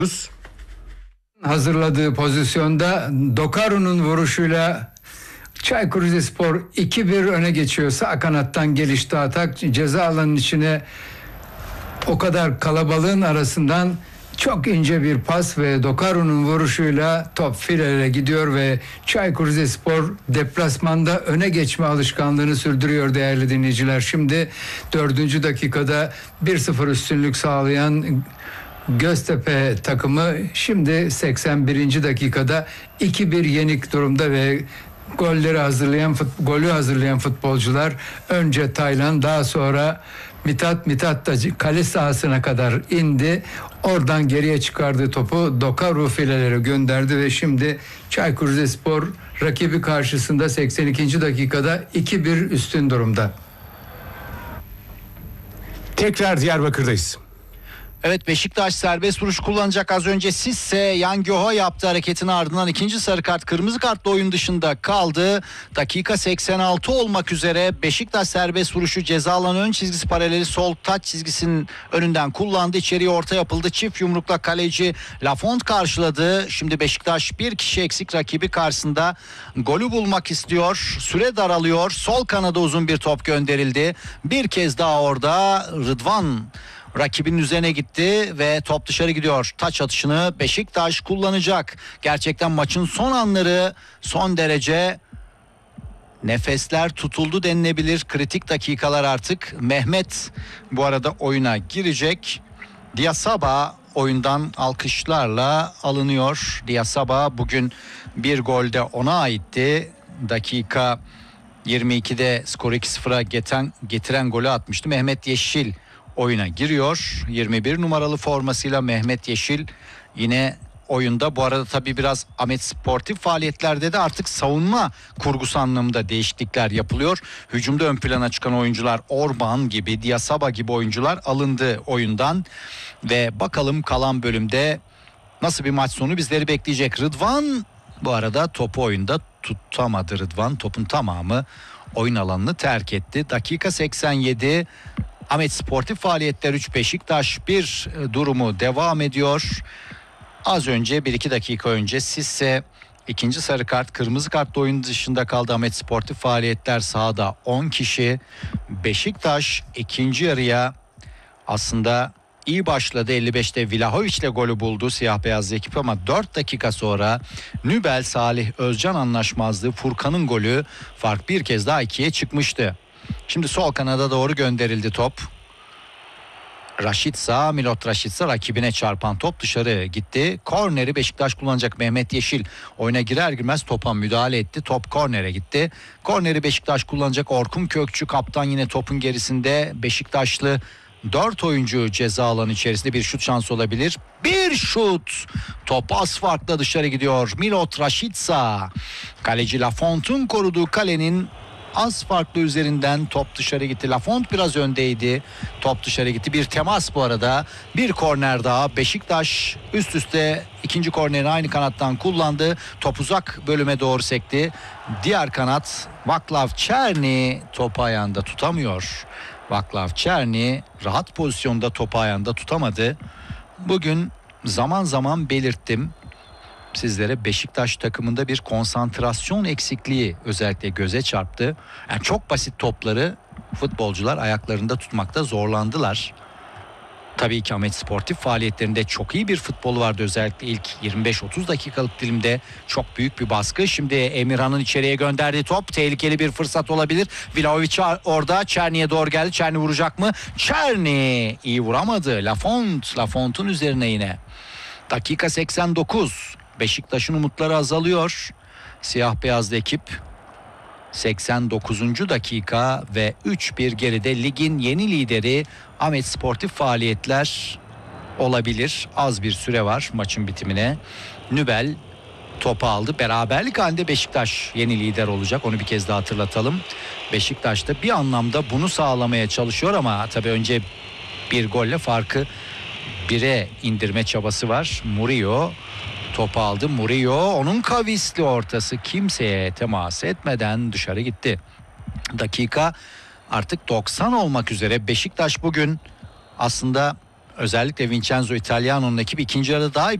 Hazırladığı pozisyonda Dokaru'nun vuruşuyla Çaykur Rizespor 2-1 öne geçiyor. Sağ kanattan gelişti atak. Ceza alanının içine o kadar kalabalığın arasından çok ince bir pas ve Dokaru'nun vuruşuyla top filelere gidiyor ve Çaykur Rizespor deplasmanda öne geçme alışkanlığını sürdürüyor değerli dinleyiciler. Şimdi 4. dakikada 1-0 üstünlük sağlayan Göztepe takımı şimdi 81. dakikada 2-1 yenik durumda ve golü hazırlayan futbolcular önce Taylan, daha sonra Mithat da kale sahasına kadar indi. Oradan geriye çıkardığı topu Dokaru filelere gönderdi ve şimdi Çaykur Rizespor rakibi karşısında 82. dakikada 2-1 üstün durumda. Tekrar Diyarbakır'dayız. Evet, Beşiktaş serbest vuruş kullanacak. Az önce Sisse Yan Göho yaptı hareketin ardından ikinci sarı kart, kırmızı kartla oyun dışında kaldı. Dakika 86 olmak üzere Beşiktaş serbest vuruşu ceza alanı ön çizgisi paraleli sol taç çizgisinin önünden kullandı. İçeriye orta yapıldı. Çift yumrukla kaleci Lafont karşıladı. Şimdi Beşiktaş bir kişi eksik rakibi karşısında golü bulmak istiyor. Süre daralıyor. Sol kanada uzun bir top gönderildi. Bir kez daha orada Rıdvan rakibinin üzerine gitti ve top dışarı gidiyor. Taç atışını Beşiktaş kullanacak. Gerçekten maçın son anları, son derece nefesler tutuldu denilebilir. Kritik dakikalar artık. Mehmet bu arada oyuna girecek. Diasaba oyundan alkışlarla alınıyor. Diasaba bugün bir golde ona aitti. Dakika 22'de skoru 2-0'a getiren golü atmıştı. Mehmet Yeşil oyuna giriyor. 21 numaralı formasıyla Mehmet Yeşil yine oyunda. Bu arada tabii biraz Ahmet sportif faaliyetlerde de artık savunma kurgusu anlamında değişiklikler yapılıyor. Hücumda ön plana çıkan oyuncular Orban gibi, Diasaba gibi oyuncular alındı oyundan. Ve bakalım kalan bölümde nasıl bir maç sonu bizleri bekleyecek. Rıdvan bu arada topu oyunda tutamadı. Rıdvan topun tamamı oyun alanını terk etti. Dakika 87. Ahmet sportif faaliyetler 3, Beşiktaş 1 durumu devam ediyor. Az önce 1-2 dakika önce Sisse ikinci sarı kart, kırmızı kartla oyun dışında kaldı. Ahmet sportif faaliyetler sahada 10 kişi. Beşiktaş ikinci yarıya aslında iyi başladı. 55'te Vlahovic ile golü buldu siyah beyazlı ekip ama 4 dakika sonra Nübel Salih Özcan anlaşmazlığı, Furkan'ın golü, fark bir kez daha 2'ye çıkmıştı. Şimdi sol kanada doğru gönderildi top. Milot Rashica rakibine çarpan top dışarı gitti. Korneri Beşiktaş kullanacak. Mehmet Yeşil oyuna girer girmez topa müdahale etti. Top kornere gitti. Korneri Beşiktaş kullanacak. Orkun Kökçü kaptan yine topun gerisinde. Beşiktaşlı 4 oyuncu ceza alanı içerisinde, bir şut şansı olabilir. Bir şut. Top az farkla dışarı gidiyor. Milot Rashica. Kaleci Lafont'un koruduğu kalenin az farklı üzerinden top dışarı gitti. Lafont biraz öndeydi. Top dışarı gitti. Bir temas bu arada. Bir korner daha. Beşiktaş üst üste ikinci kornerini aynı kanattan kullandı. Top uzak bölüme doğru sekti. Diğer kanat Vaklav Çerni topu ayağında tutamıyor. Vaklav Çerni rahat pozisyonda topu ayağında tutamadı. Bugün zaman zaman belirttim sizlere, Beşiktaş takımında bir konsantrasyon eksikliği özellikle göze çarptı. Yani çok basit topları futbolcular ayaklarında tutmakta zorlandılar. Tabii ki Ahmet sportif faaliyetlerinde çok iyi bir futbolu vardı. Özellikle ilk 25-30 dakikalık dilimde çok büyük bir baskı. Şimdi Emirhan'ın içeriye gönderdiği top tehlikeli bir fırsat olabilir. Vlahovic orada Çerni'ye doğru geldi. Çerni vuracak mı? Çerni iyi vuramadı. Lafont'un üzerine yine. Dakika 89. Beşiktaş'ın umutları azalıyor. Siyah beyazlı ekip 89. dakika ve 3-1 geride ligin yeni lideri. Ahmet sportif faaliyetler olabilir. Az bir süre var maçın bitimine. Nübel topu aldı. Beraberlik halinde Beşiktaş yeni lider olacak. Onu bir kez daha hatırlatalım. Beşiktaş da bir anlamda bunu sağlamaya çalışıyor ama tabii önce bir golle farkı 1'e indirme çabası var. Murillo topu aldı. Murillo, onun kavisli ortası kimseye temas etmeden dışarı gitti. Dakika artık 90 olmak üzere. Beşiktaş bugün aslında Özellikle Vincenzo Italiano'nun ekibi ikinci yarıda daha iyi